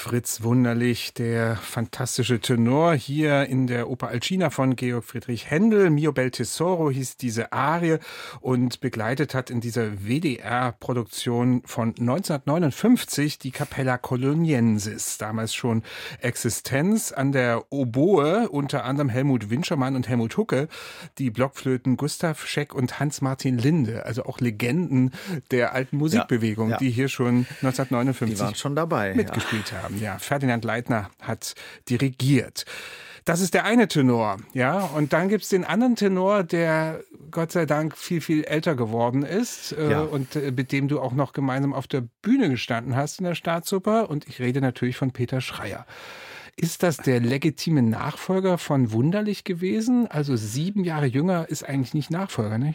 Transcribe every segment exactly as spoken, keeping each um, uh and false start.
Fritz Wunderlich, der fantastische Tenor hier in der Oper Alcina von Georg Friedrich Händel. Mio bel tesoro hieß diese Arie und begleitet hat in dieser W D R-Produktion von neunzehnhundertneunundfünfzig die Capella Coloniensis, damals schon Existenz, an der Oboe unter anderem Helmut Winschermann und Helmut Hucke, die Blockflöten Gustav Scheck und Hans-Martin Linde, also auch Legenden der alten Musikbewegung, ja, ja. die hier schon neunzehnhundertneunundfünfzig die waren schon dabei, mitgespielt ja. haben. Ja, Ferdinand Leitner hat dirigiert. Das ist der eine Tenor, ja. Und dann gibt's den anderen Tenor, der Gott sei Dank viel, viel älter geworden ist äh, ja. und äh, mit dem du auch noch gemeinsam auf der Bühne gestanden hast in der Staatsoper. Und ich rede natürlich von Peter Schreyer. Ist das der legitime Nachfolger von Wunderlich gewesen? Also sieben Jahre jünger ist eigentlich nicht Nachfolger, nicht?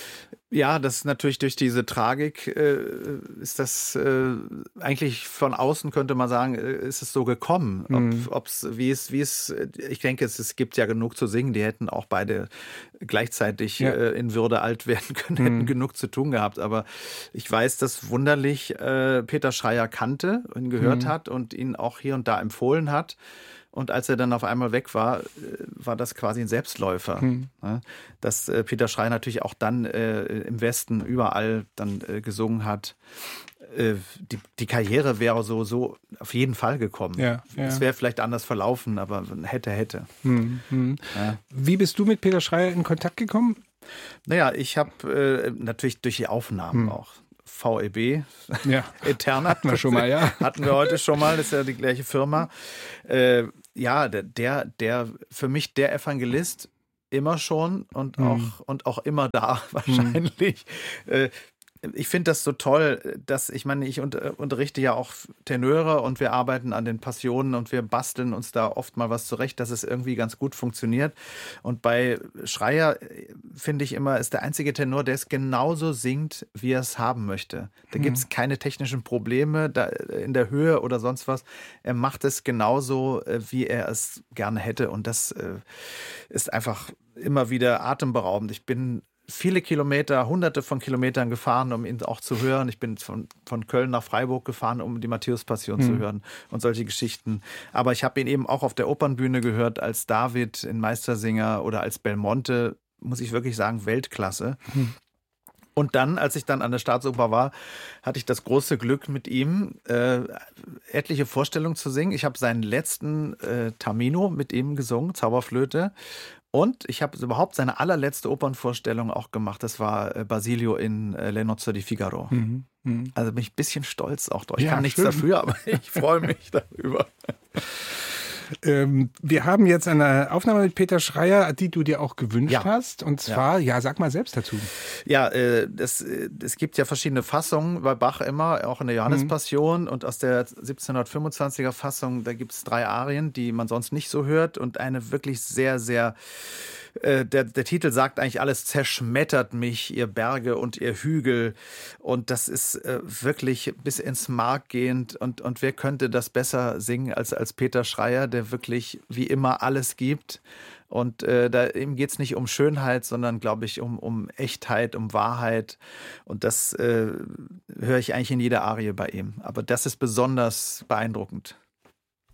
Ja, das ist natürlich durch diese Tragik, äh, ist das äh, eigentlich von außen, könnte man sagen, ist es so gekommen. Ob, mhm. ob's, wie es, wie es, ich denke, es, es gibt ja genug zu singen, die hätten auch beide gleichzeitig ja. äh, in Würde alt werden können, hätten mhm. genug zu tun gehabt. Aber ich weiß, dass Wunderlich äh, Peter Schreyer kannte und gehört mhm. hat und ihn auch hier und da empfohlen hat. Und als er dann auf einmal weg war, war das quasi ein Selbstläufer. Hm. Dass Peter Schreyer natürlich auch dann äh, im Westen überall dann äh, gesungen hat. Äh, die, die Karriere wäre so, so auf jeden Fall gekommen. Ja, ja. Es wäre vielleicht anders verlaufen, aber hätte, hätte. Hm, hm. Ja. Wie bist du mit Peter Schreyer in Kontakt gekommen? Naja, ich habe äh, natürlich durch die Aufnahmen hm. auch. V E B, ja. Eterna. Hatten wir schon mal, ja. Hatten wir heute schon mal, das ist ja die gleiche Firma. Äh, ja, der, der, für mich der Evangelist immer schon und auch, mhm. und auch immer da wahrscheinlich. Mhm. Äh, ich finde das so toll, dass, ich meine, ich unterrichte ja auch Tenöre und wir arbeiten an den Passionen und wir basteln uns da oft mal was zurecht, dass es irgendwie ganz gut funktioniert. Und bei Schreyer, finde ich immer, ist der einzige Tenor, der es genauso singt, wie er es haben möchte. Da gibt es keine technischen Probleme da in der Höhe oder sonst was. Er macht es genauso, wie er es gerne hätte. Und das ist einfach immer wieder atemberaubend. Ich bin viele Kilometer, hunderte von Kilometern gefahren, um ihn auch zu hören. Ich bin von, von Köln nach Freiburg gefahren, um die Matthäus-Passion mhm. zu hören und solche Geschichten. Aber ich habe ihn eben auch auf der Opernbühne gehört, als David in Meistersinger oder als Belmonte, muss ich wirklich sagen, Weltklasse. Mhm. Und dann, als ich dann an der Staatsoper war, hatte ich das große Glück, mit ihm äh, etliche Vorstellungen zu singen. Ich habe seinen letzten äh, Tamino mit ihm gesungen, Zauberflöte. Und ich habe überhaupt seine allerletzte Opernvorstellung auch gemacht. Das war äh, Basilio in äh, Le Nozze di Figaro. Mhm. Mhm. Also bin ich ein bisschen stolz auch drauf. Ich ja, kann nichts schön. dafür, aber ich freue mich darüber. Ähm, wir haben jetzt eine Aufnahme mit Peter Schreyer, die du dir auch gewünscht ja. hast. Und zwar, ja. ja, sag mal selbst dazu. Ja, äh, das, es gibt ja verschiedene Fassungen bei Bach immer, auch in der Johannespassion. Mhm. Und aus der siebzehnhundertfünfundzwanziger Fassung, da gibt es drei Arien, die man sonst nicht so hört. Und eine wirklich sehr, sehr... Der, der Titel sagt eigentlich alles, zerschmettert mich, ihr Berge und ihr Hügel. Und das ist äh, wirklich bis ins Mark gehend. Und, und wer könnte das besser singen als, als Peter Schreyer, der wirklich wie immer alles gibt. Und äh, da ihm geht es nicht um Schönheit, sondern, glaube ich, um, um Echtheit, um Wahrheit. Und das äh, höre ich eigentlich in jeder Arie bei ihm. Aber das ist besonders beeindruckend.